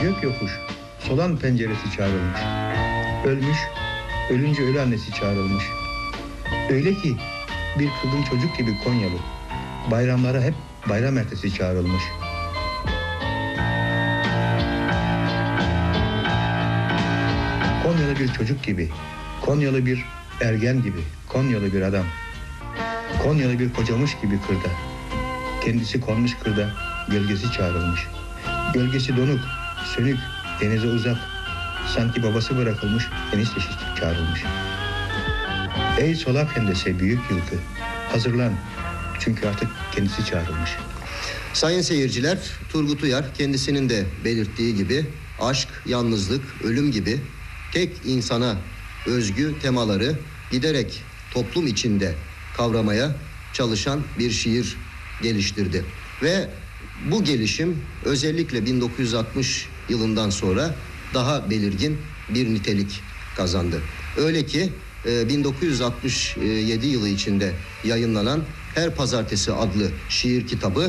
Gök yokuş, solan penceresi çağrılmış. Ölmüş, ölünce ölü annesi çağrılmış. Öyle ki bir kızgın çocuk gibi Konyalı, bayramlara hep bayram ertesi çağrılmış. Konyalı bir çocuk gibi, Konyalı bir ergen gibi, Konyalı bir adam. Konyalı bir kocamış gibi kırda, kendisi konmuş kırda, gölgesi çağrılmış. Gölgesi donuk, sönük, denize uzak, sanki babası bırakılmış, eniştesi çağrılmış. Ey solak hendese büyük yılkı, hazırlan, çünkü artık kendisi çağrılmış. Sayın seyirciler, Turgut Uyar kendisinin de belirttiği gibi aşk, yalnızlık, ölüm gibi tek insana özgü temaları giderek toplum içinde kavramaya çalışan bir şiir geliştirdi. Ve bu gelişim özellikle 1960 yılından sonra daha belirgin bir nitelik kazandı. Öyle ki 1967 yılı içinde yayınlanan Her Pazartesi adlı şiir kitabı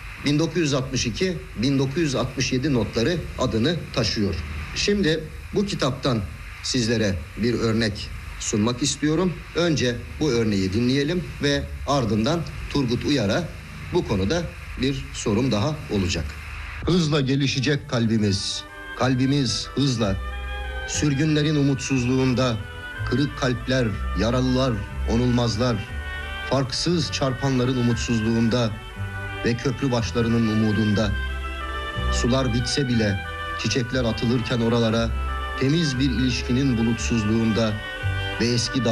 1962-1967 notları adını taşıyor. Şimdi bu kitaptan sizlere bir örnek sunmak istiyorum. Önce bu örneği dinleyelim ve ardından Turgut Uyar'a bu konuda bir sorum daha olacak. Hızla gelişecek kalbimiz, kalbimiz hızla. Sürgünlerin umutsuzluğunda, kırık kalpler, yaralılar, onulmazlar. Farksız çarpanların umutsuzluğunda ve köprü başlarının umudunda. Sular bitse bile, çiçekler atılırken oralara, temiz bir ilişkinin bulutsuzluğunda ve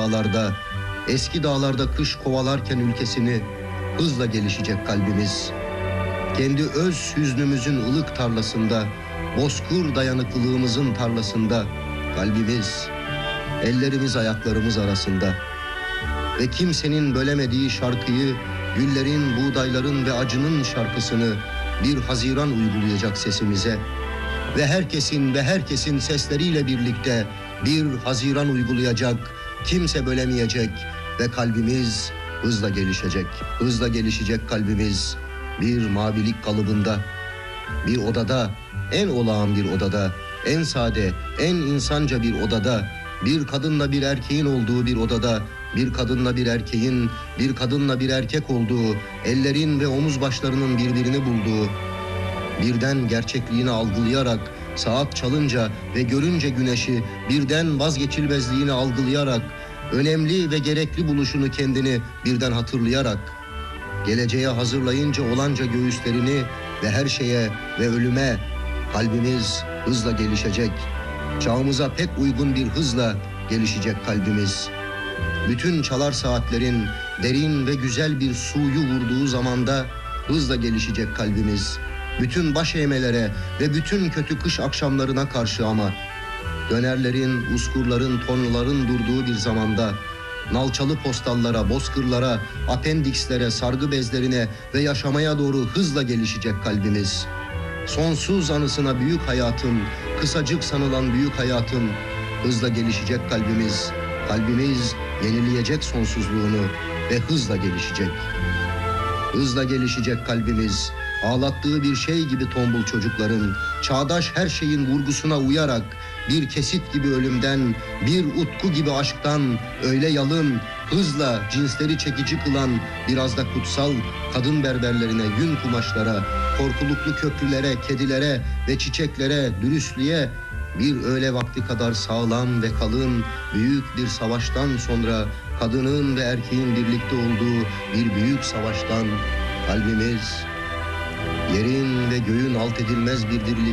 eski dağlarda kış kovalarken ülkesini hızla gelişecek kalbimiz. Kendi öz hüznümüzün ılık tarlasında, bozkır dayanıklılığımızın tarlasında kalbimiz, ellerimiz ayaklarımız arasında. Ve kimsenin bölemediği şarkıyı, güllerin, buğdayların ve acının şarkısını bir Haziran uygulayacak sesimize. Ve herkesin sesleriyle birlikte bir Haziran uygulayacak, kimse bölemeyecek ve kalbimiz hızla gelişecek. Hızla gelişecek kalbimiz bir mavilik kalıbında, bir odada, en olağan bir odada, en sade, en insanca bir odada, bir kadınla bir erkeğin olduğu bir odada, bir kadınla bir erkeğin, bir kadınla bir erkek olduğu, ellerin ve omuz başlarının birbirini bulduğu, birden gerçekliğini algılayarak, saat çalınca ve görünce güneşi birden vazgeçilmezliğini algılayarak, önemli ve gerekli buluşunu kendini birden hatırlayarak, geleceğe hazırlayınca olanca göğüslerini ve her şeye ve ölüme kalbimiz hızla gelişecek. Çağımıza pek uygun bir hızla gelişecek kalbimiz. Bütün çalar saatlerin derin ve güzel bir suyu vurduğu zamanda hızla gelişecek kalbimiz. Bütün baş eğmelere ve bütün kötü kış akşamlarına karşı ama dönerlerin, uskurların, tonluların durduğu bir zamanda nalçalı postallara, bozkırlara, apendikslere, sargı bezlerine ve yaşamaya doğru hızla gelişecek kalbimiz. Sonsuz anısına büyük hayatın, kısacık sanılan büyük hayatın hızla gelişecek kalbimiz. Kalbimiz yenileyecek sonsuzluğunu ve hızla gelişecek. Hızla gelişecek kalbimiz, ağlattığı bir şey gibi tombul çocukların, çağdaş her şeyin vurgusuna uyarak, bir kesit gibi ölümden, bir utku gibi aşktan, öyle yalın, hızla cinsleri çekici kılan, biraz da kutsal kadın berberlerine, yün kumaşlara, korkuluklu köprülere, kedilere ve çiçeklere, dürüstlüğe, bir öğle vakti kadar sağlam ve kalın, büyük bir savaştan sonra kadının ve erkeğin birlikte olduğu bir büyük savaştan kalbimiz, yerin ve göğün alt edilmez bir dirilik